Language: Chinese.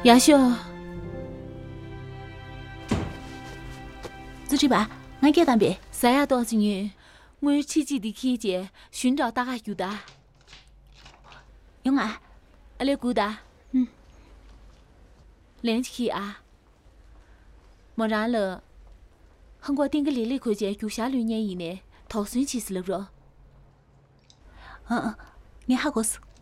杨秀， 子侄爸，俺给当兵 3月多少日，我有奇迹的期间寻找大家有的。 永安， 来顾的，连起啊，莫然了，韩国定个连连块钱就下6年以内，逃生期是了不？ 你好过事。